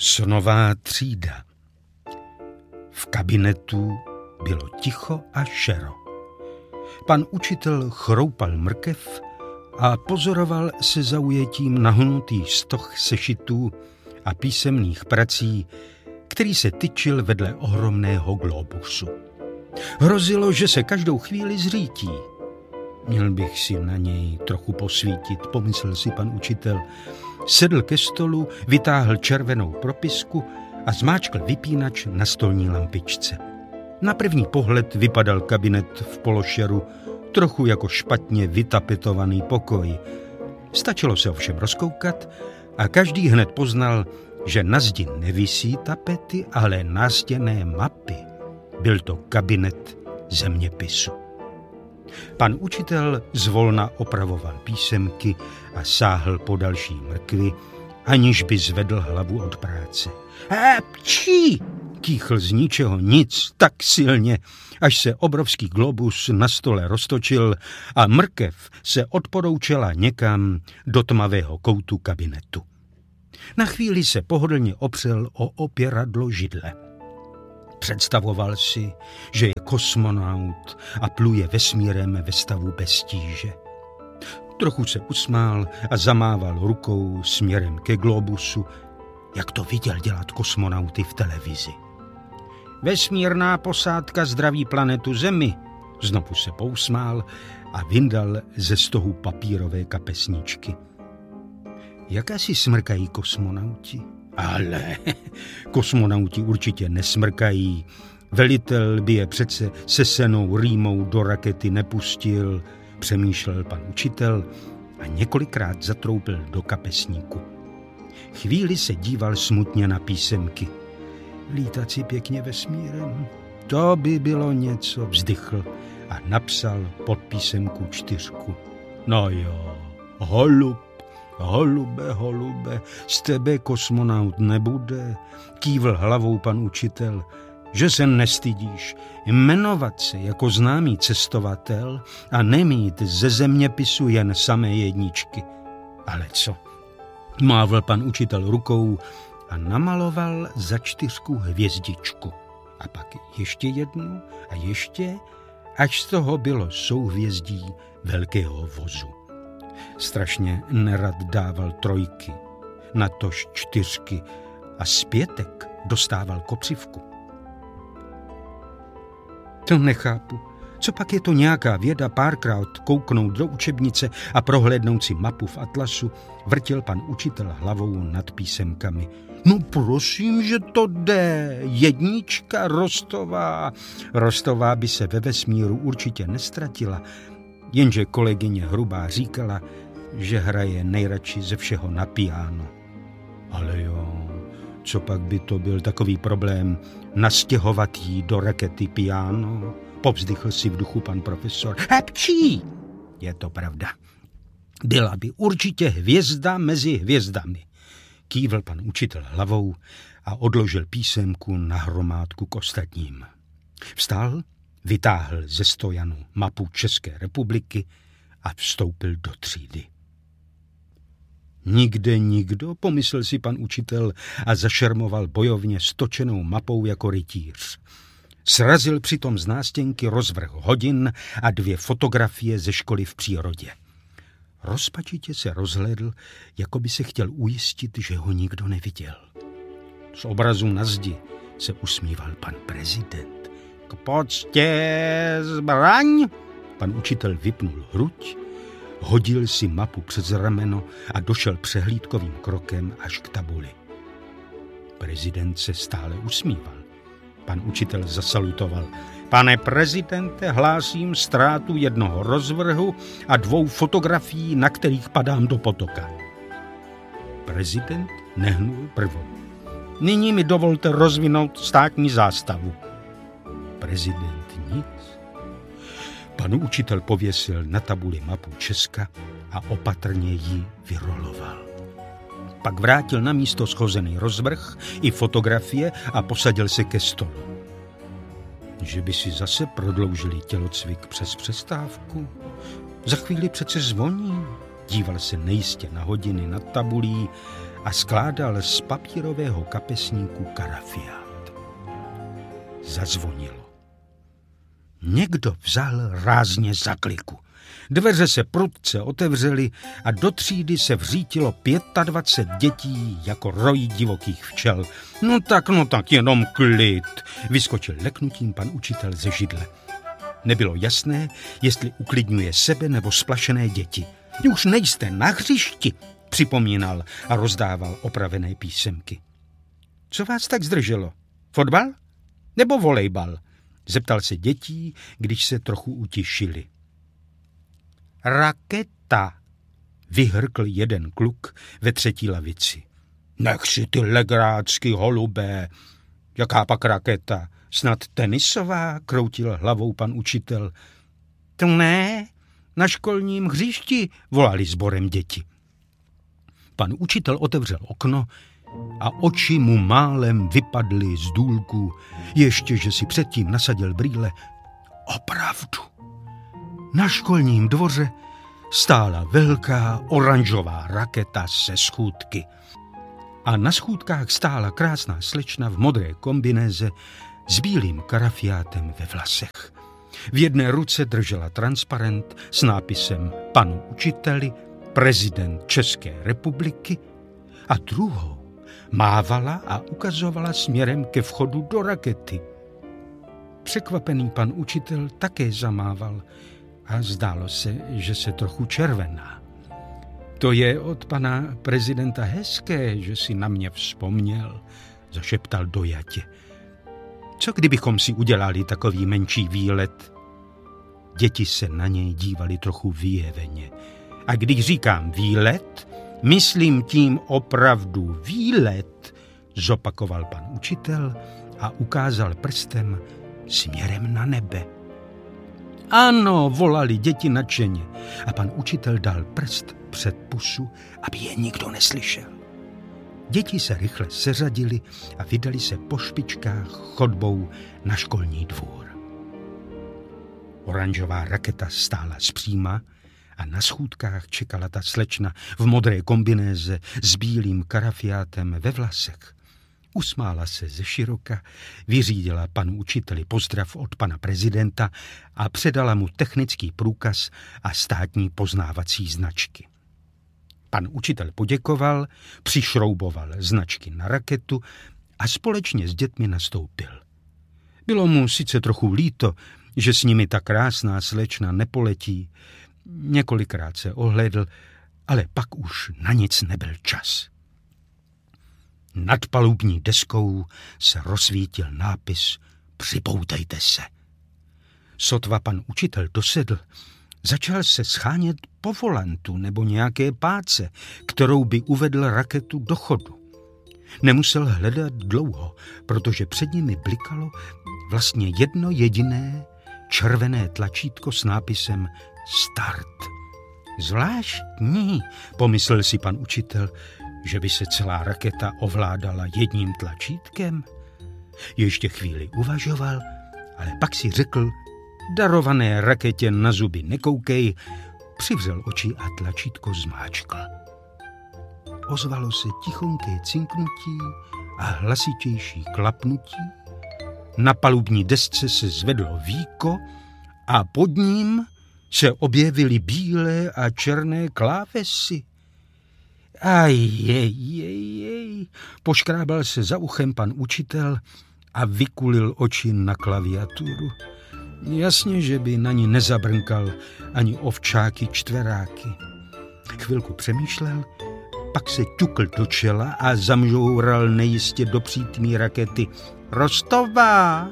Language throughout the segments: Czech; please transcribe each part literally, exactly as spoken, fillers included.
Snová třída. V kabinetu bylo ticho a šero. Pan učitel chroupal mrkev a pozoroval se zaujetím nahnutý stoch sešitů a písemných prací, který se tyčil vedle ohromného globusu. Hrozilo, že se každou chvíli zřítí. Měl bych si na něj trochu posvítit, pomyslel si pan učitel. Sedl ke stolu, vytáhl červenou propisku a zmáčkl vypínač na stolní lampičce. Na první pohled vypadal kabinet v pološeru trochu jako špatně vytapetovaný pokoj. Stačilo se ovšem rozkoukat a každý hned poznal, že na zdi nevisí tapety, ale nástěnné mapy. Byl to kabinet zeměpisu. Pan učitel zvolna opravoval písemky a sáhl po další mrkvi, aniž by zvedl hlavu od práce. Hepčí! Kýchl z ničeho nic tak silně, až se obrovský globus na stole roztočil a mrkev se odporoučela někam do tmavého koutu kabinetu. Na chvíli se pohodlně opřel o opěradlo židle. Představoval si, že je kosmonaut a pluje vesmírem ve stavu bez tíže. Trochu se usmál a zamával rukou směrem ke globusu, jak to viděl dělat kosmonauty v televizi. Vesmírná posádka zdraví planetu Zemi. Znovu se pousmál a vyndal ze stohu papírové kapesníčky. Jak asi smrkají kosmonauti? Ale kosmonauti určitě nesmrkají. Velitel by je přece sesenou rýmou do rakety nepustil, přemýšlel pan učitel a několikrát zatroupil do kapesníku. Chvíli se díval smutně na písemky. Lítat si pěkně vesmírem, to by bylo něco, vzdychl a napsal pod písemku čtyřku. No jo, holub. Holube, holube, z tebe kosmonaut nebude, kývl hlavou pan učitel, že se nestydíš jmenovat se jako známý cestovatel a nemít ze zeměpisu jen samé jedničky. Ale co? Mávl pan učitel rukou a namaloval za čtyřku hvězdičku. A pak ještě jednu a ještě, až z toho bylo souhvězdí velkého vozu. Strašně nerad dával trojky, natož čtyřky a zpětek dostával kopřivku. To nechápu. Co pak je to nějaká věda párkrát kouknout do učebnice a prohlédnout si mapu v atlasu, vrtěl pan učitel hlavou nad písemkami. No prosím, že to jde. Jednička Rostová. Rostová by se ve vesmíru určitě nestratila, jenže kolegyně Hrubá říkala, že hraje nejradši ze všeho na piano. Ale jo, co pak by to byl takový problém nastěhovat jí do rakety piano? Povzdychl si v duchu pan profesor. Hepčí! Je to pravda. Byla by určitě hvězda mezi hvězdami. Kývl pan učitel hlavou a odložil písemku na hromádku k ostatním. Vstal, vytáhl ze stojanu mapu České republiky a vstoupil do třídy. Nikde nikdo, pomyslel si pan učitel a zašermoval bojovně stočenou mapou jako rytíř. Srazil přitom z nástěnky rozvrh hodin a dvě fotografie ze školy v přírodě. Rozpačitě se rozhlédl, jako by se chtěl ujistit, že ho nikdo neviděl. Z obrazu na zdi se usmíval pan prezident. K poctě zbraň! Pan učitel vypnul hruď, hodil si mapu přes rameno a došel přehlídkovým krokem až k tabuli. Prezident se stále usmíval. Pan učitel zasalutoval. Pane prezidente, hlásím ztrátu jednoho rozvrhu a dvou fotografií, na kterých padám do potoka. Prezident nehnul prvou. Nyní mi dovolte rozvinout státní zástavu. Prezident nic. Pan učitel pověsil na tabuli mapu Česka a opatrně ji vyroloval. Pak vrátil na místo schozený rozvrh i fotografie a posadil se ke stolu. Že by si zase prodloužili tělocvik přes přestávku? Za chvíli přece zvoní. Díval se nejistě na hodiny nad tabulí a skládal z papírového kapesníku karafiát. Zazvonilo. Někdo vzal rázně za kliku. Dveře se prudce otevřely a do třídy se vřítilo dvacet pět dětí jako roj divokých včel. No tak, no tak, jenom klid, vyskočil leknutím pan učitel ze židle. Nebylo jasné, jestli uklidňuje sebe nebo splašené děti. Už nejste na hřišti, připomínal a rozdával opravené písemky. Co vás tak zdrželo? Fotbal? Nebo volejbal? Zeptal se dětí, když se trochu utišili. Raketa, vyhrkl jeden kluk ve třetí lavici. Nech si ty legrácky, holubé. Jaká pak raketa? Snad tenisová, kroutil hlavou pan učitel. To ne, na školním hřišti, volali sborem děti. Pan učitel otevřel okno a oči mu málem vypadly z důlku, ještě že si předtím nasadil brýle. Opravdu. Na školním dvoře stála velká oranžová raketa se schůdky. A na schůdkách stála krásná slečna v modré kombinéze s bílým karafiátem ve vlasech. V jedné ruce držela transparent s nápisem Panu učiteli, prezident České republiky, a druhou mávala a ukazovala směrem ke vchodu do rakety. Překvapený pan učitel také zamával a zdálo se, že se trochu červená. To je od pana prezidenta hezké, že si na mě vzpomněl, zašeptal dojatě. Co kdybychom si udělali takový menší výlet? Děti se na něj dívali trochu vyjeveně. A když říkám výlet, myslím tím opravdu výlet, zopakoval pan učitel a ukázal prstem směrem na nebe. Ano, volali děti nadšeně a pan učitel dal prst před pusu, aby je nikdo neslyšel. Děti se rychle seřadily a vydali se po špičkách chodbou na školní dvůr. Oranžová raketa stála zpříma a na schůdkách čekala ta slečna v modré kombinéze s bílým karafiátem ve vlasech. Usmála se ze široka, vyřídila panu učiteli pozdrav od pana prezidenta a předala mu technický průkaz a státní poznávací značky. Pan učitel poděkoval, přišrouboval značky na raketu a společně s dětmi nastoupil. Bylo mu sice trochu líto, že s nimi ta krásná slečna nepoletí. Několikrát se ohlédl, ale pak už na nic nebyl čas. Nad palubní deskou se rozsvítil nápis Připoutejte se. Sotva pan učitel dosedl, začal se schánět po volantu nebo nějaké páce, kterou by uvedl raketu do chodu. Nemusel hledat dlouho, protože před nimi blikalo vlastně jedno jediné červené tlačítko s nápisem Start. Zvláštní, pomyslel si pan učitel, že by se celá raketa ovládala jedním tlačítkem. Ještě chvíli uvažoval, ale pak si řekl, darované raketě na zuby nekoukej, přivřel oči a tlačítko zmáčkl. Ozvalo se tichonké cinknutí a hlasitější klapnutí. Na palubní desce se zvedlo víko a pod ním se objevily bílé a černé klávesy. Aj, jej, jej, jej, poškrábal se za uchem pan učitel a vykulil oči na klaviaturu. Jasně, že by na ní nezabrnkal ani ovčáky čtveráky. Chvilku přemýšlel, pak se ťukl do čela a zamžoural nejistě do přítmí rakety. Rostová!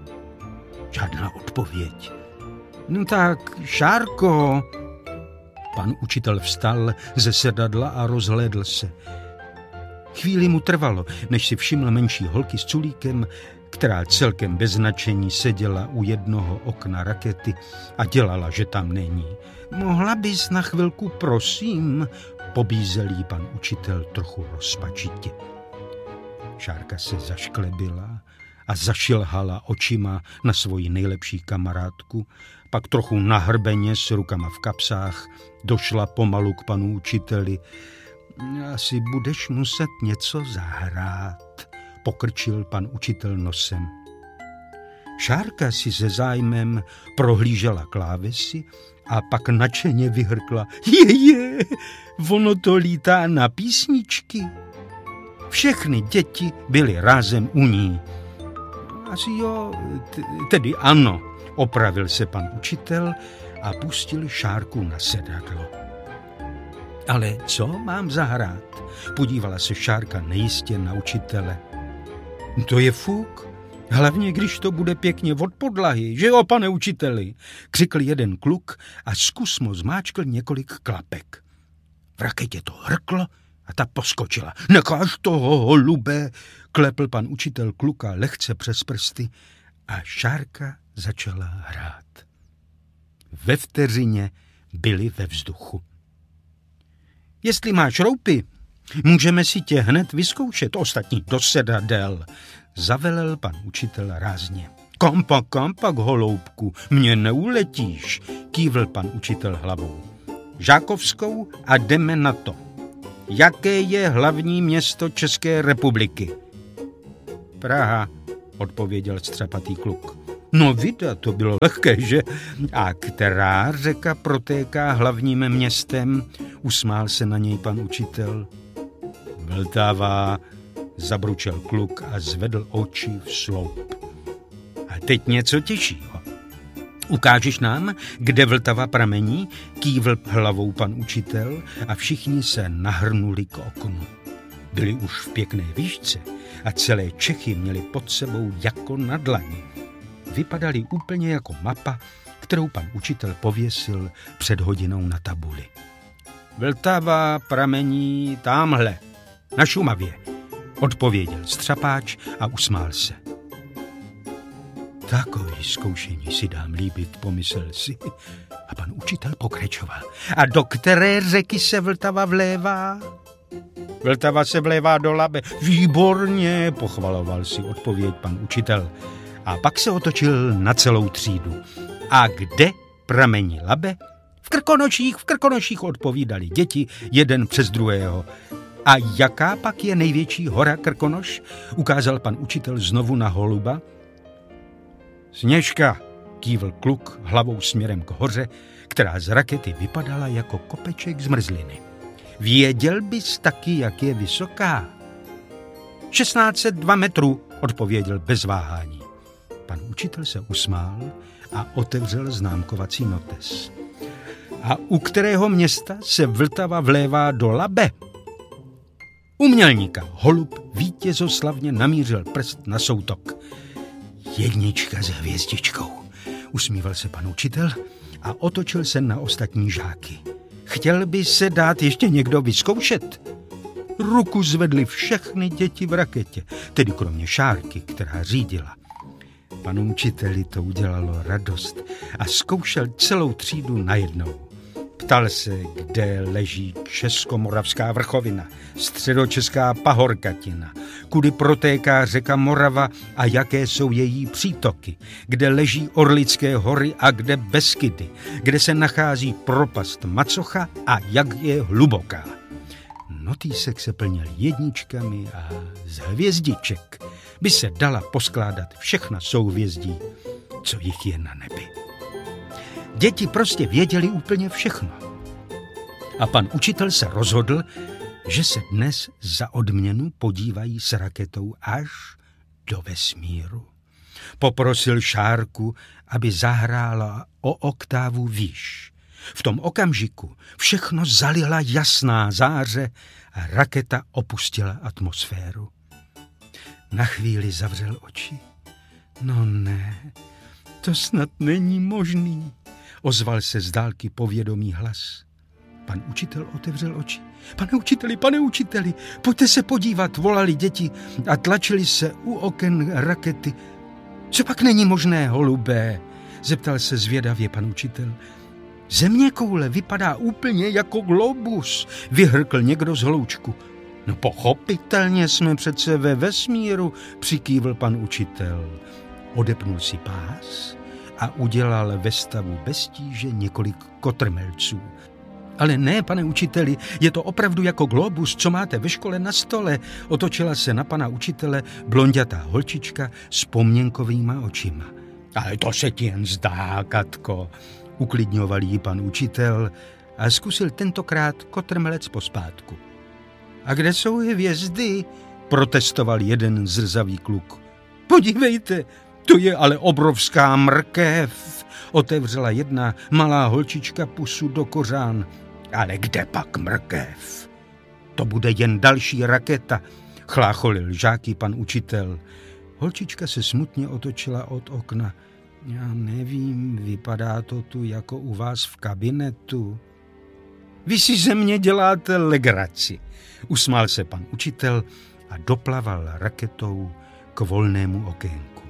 Žádná odpověď. No tak, Šárko! Pan učitel vstal ze sedadla a rozhlédl se. Chvíli mu trvalo, než si všiml menší holky s culíkem, která celkem bez značení seděla u jednoho okna rakety a dělala, že tam není. Mohla bys na chvilku, prosím, pobízel jí pan učitel trochu rozpačitě. Šárka se zašklebila a zašilhala očima na svoji nejlepší kamarádku, pak trochu nahrbeně s rukama v kapsách došla pomalu k panu učiteli. Asi budeš muset něco zahrát, pokrčil pan učitel nosem. Šárka si se zájmem prohlížela klávesy a pak nadšeně vyhrkla. Je, je, ono to lítá na písničky. Všechny děti byly rázem u ní. Asi jo, t- tedy ano, opravil se pan učitel a pustil Šárku na sedadlo. Ale co mám zahrát? Podívala se Šárka nejistě na učitele. To je fuk, hlavně když to bude pěkně od podlahy, že jo, pane učiteli? Křikl jeden kluk a zkusmo zmáčkl několik klapek. V raketě to hrklo a ta poskočila. Necháš toho, holube, klepl pan učitel kluka lehce přes prsty a Šárka začala hrát. Ve vteřině byli ve vzduchu. Jestli máš roupy, můžeme si tě hned vyzkoušet, ostatní do sedadel, zavelel pan učitel rázně. Kampak, kampak, holoubku, mě neuletíš, kývl pan učitel hlavou. Žákovskou a jdeme na to. Jaké je hlavní město České republiky? Praha, odpověděl střepatý kluk. No vida, to bylo lehké, že? A která řeka protéká hlavním městem? Usmál se na něj pan učitel. Vltava, zabručel kluk a zvedl oči v sloup. A teď něco těžšího. Ukážeš nám, kde Vltava pramení? Kývl hlavou pan učitel a všichni se nahrnuli k oknu. Byli už v pěkné výšce a celé Čechy měli pod sebou jako na dlani. Vypadali úplně jako mapa, kterou pan učitel pověsil před hodinou na tabuli. Vltava pramení támhle, na Šumavě, odpověděl střapáč a usmál se. Takový zkoušení si dám líbit, pomyslel si. A pan učitel pokračoval. A do které řeky se Vltava vlévá? Vltava se vlévá do Labe. Výborně, pochvaloval si odpověď pan učitel. A pak se otočil na celou třídu. A kde pramení Labe? V Krkonoších, v Krkonoších, odpovídali děti jeden přes druhého. A jaká pak je největší hora Krkonoš? Ukázal pan učitel znovu na holuba. Sněžka, kývl kluk hlavou směrem k hoře, která z rakety vypadala jako kopeček zmrzliny. Věděl bys taky, jak je vysoká? šestnáct set dva metrů, odpověděl bez váhání. Pan učitel se usmál a otevřel známkovací notes. A u kterého města se Vltava vlévá do Labe? U Mělníka holub vítězoslavně namířil prst na soutok. Jednička s hvězdičkou, usmíval se pan učitel a otočil se na ostatní žáky. Chtěl by se dát ještě někdo vyzkoušet? Ruku zvedly všechny děti v raketě, tedy kromě Šárky, která řídila. Panu učiteli to udělalo radost a zkoušel celou třídu najednou. Ptal se, kde leží Českomoravská vrchovina, Středočeská pahorkatina, kudy protéká řeka Morava a jaké jsou její přítoky, kde leží Orlické hory a kde Beskydy, kde se nachází propast Macocha a jak je hluboká. Notýsek se plnil jedničkami a z hvězdiček by se dala poskládat všechna souhvězdí, co jich je na nebi. Děti prostě věděli úplně všechno. A pan učitel se rozhodl, že se dnes za odměnu podívají s raketou až do vesmíru. Poprosil Šárku, aby zahrála o oktávu výš. V tom okamžiku všechno zalila jasná záře a raketa opustila atmosféru. Na chvíli zavřel oči. No ne, to snad není možný, ozval se z dálky povědomý hlas. Pan učitel otevřel oči. Pane učiteli, pane učiteli, pojďte se podívat, volali děti a tlačili se u oken rakety. Co pak není možné, holubé? Zeptal se zvědavě pan učitel. Zeměkoule vypadá úplně jako globus, vyhrkl někdo z hloučku. No pochopitelně jsme přece ve vesmíru, přikývl pan učitel. Odepnul si pás a udělal ve stavu bez tíže několik kotrmelců. Ale ne, pane učiteli, je to opravdu jako globus, co máte ve škole na stole. Otočila se na pana učitele blonďatá holčička s pomněnkovýma očima. Ale to se ti jen zdá, Katko, uklidňoval jí pan učitel a zkusil tentokrát kotrmelec pospátku. A kde jsou hvězdy? Protestoval jeden zrzavý kluk. Podívejte, to je ale obrovská mrkev, otevřela jedna malá holčička pusu do kořán. Ale kde pak mrkev? To bude jen další raketa, chlácholil žáky pan učitel. Holčička se smutně otočila od okna. Já nevím, vypadá to tu jako u vás v kabinetu. Vy si ze mě děláte legraci, usmál se pan učitel a doplaval raketou k volnému okénku.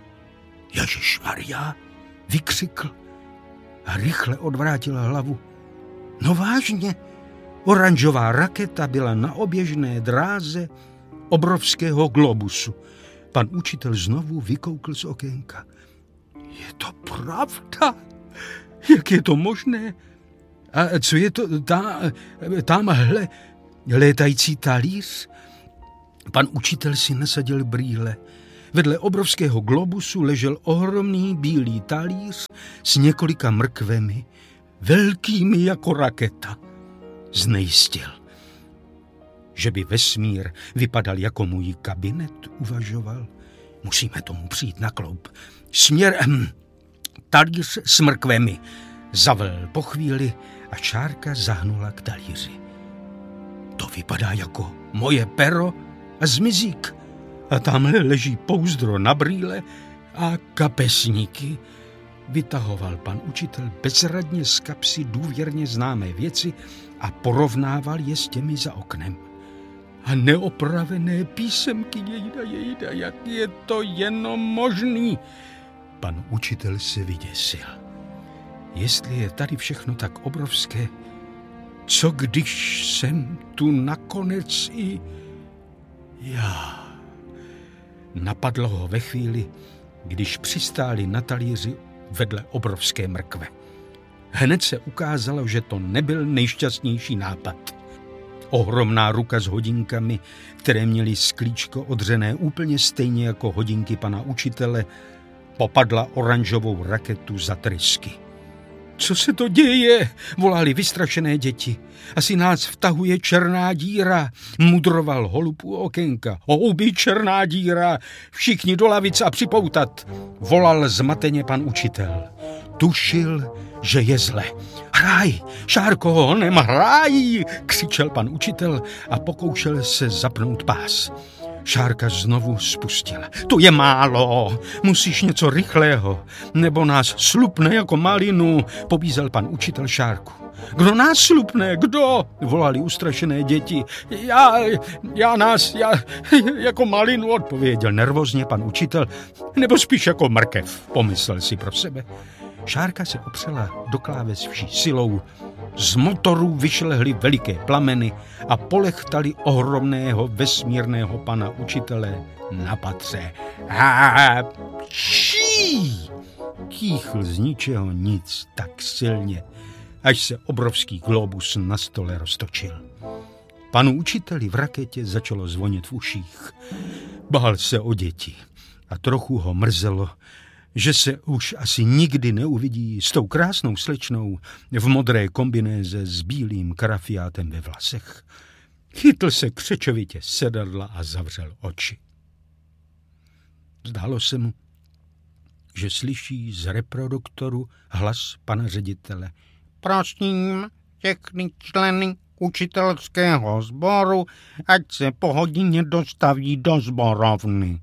Ježišmarja, vykřikl a rychle odvrátil hlavu. No vážně, oranžová raketa byla na oběžné dráze obrovského globusu. Pan učitel znovu vykoukl z okénka. Je to pravda? Jak je to možné? A co je to tá, tamhle létající talíř? Pan učitel si nasadil brýle. Vedle obrovského globusu ležel ohromný bílý talíř s několika mrkvemi, velkými jako raketa. Znejistil. Že by vesmír vypadal jako můj kabinet, uvažoval. Musíme tomu přijít na kloup. Směrem talíř s mrkvemi. Zavel po chvíli a čárka zahnula k talíři. To vypadá jako moje pero a zmizík. A tamhle leží pouzdro na brýle a kapesníky. Vytahoval pan učitel bezradně z kapsy důvěrně známé věci a porovnával je s těmi za oknem. A neopravené písemky, jejda, jejda, jak je to jenom možný. Pan učitel se vyděsil. Jestli je tady všechno tak obrovské, co když jsem tu nakonec i já. Napadlo ho ve chvíli, když přistáli na talíři vedle obrovské mrkve. Hned se ukázalo, že to nebyl nejšťastnější nápad. Ohromná ruka s hodinkami, které měly sklíčko odřené úplně stejně jako hodinky pana učitele, popadla oranžovou raketu za trysky. Co se to děje? Volali vystrašené děti. Asi nás vtahuje černá díra, mudroval holub u okénka. Houby, černá díra, všichni do lavic a připoutat, volal zmateně pan učitel. Tušil, že je zle. Hraj, Šárko, honem, hraj, křičel pan učitel a pokoušel se zapnout pás. Šárka znovu spustila. To je málo, musíš něco rychlého, nebo nás slupne jako malinu, pobízel pan učitel Šárku. Kdo nás slupne, kdo? Volali ustrašené děti. Já, já nás, já, jako malinu, odpověděl nervózně pan učitel, nebo spíš jako mrkev, pomyslel si pro sebe. Šárka se opřela do kláves vší silou. Z motorů vyšlehly veliké plameny a polechtali ohromného vesmírného pana učitele na patře. Hápčí! Kýchl z ničeho nic tak silně, až se obrovský globus na stole roztočil. Panu učiteli v raketě začalo zvonit v uších. Bál se o děti a trochu ho mrzelo, že se už asi nikdy neuvidí s tou krásnou slečnou v modré kombinéze s bílým karafiátem ve vlasech. Chytl se křečovitě sedadla a zavřel oči. Zdálo se mu, že slyší z reproduktoru hlas pana ředitele. Prosím všechny členy učitelského sboru, ať se po hodině dostaví do sborovny.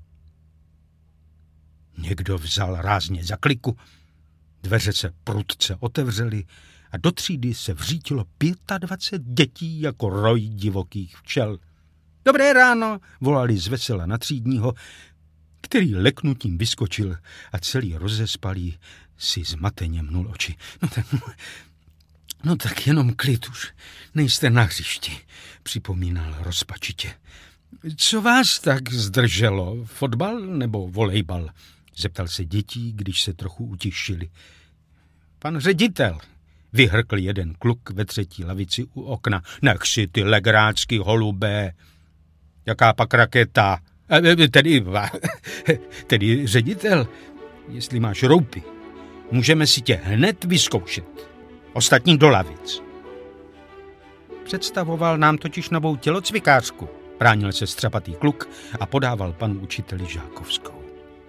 Někdo vzal rázně za kliku, dveře se prudce otevřely a do třídy se vřítilo dvacet pět dětí jako roj divokých včel. Dobré ráno, volali zvesela na třídního, který leknutím vyskočil a celý rozespalý si zmateně mnul oči. No tak, no tak jenom klid už, nejste na hřišti, připomínal rozpačitě. Co vás tak zdrželo, fotbal nebo volejbal? Zeptal se dětí, když se trochu utišili. Pan ředitel, vyhrkl jeden kluk ve třetí lavici u okna. Nech si ty legrácky, holubé. Jaká pak raketa? Tedy, tedy ředitel, jestli máš roupy, můžeme si tě hned vyzkoušet. Ostatní do lavic. Představoval nám totiž novou tělocvikářku. Bránil se střapatý kluk a podával panu učiteli Žákovskou.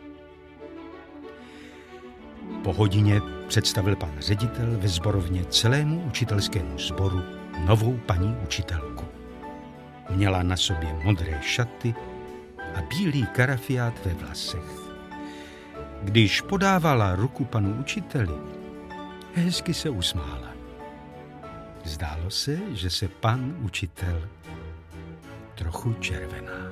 Po hodině představil pan ředitel ve sborovně celému učitelskému sboru novou paní učitelku. Měla na sobě modré šaty a bílý karafiát ve vlasech. Když podávala ruku panu učiteli, hezky se usmála. Zdálo se, že se pan učitel trochu červená.